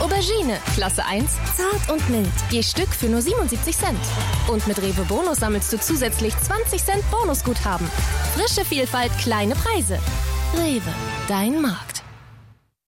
Aubergine, Klasse 1, zart und mild. Je Stück für nur 77 Cent. Und mit Rewe Bonus sammelst du zusätzlich 20 Cent Bonusguthaben. Frische Vielfalt, kleine Preise. Rewe, dein Markt.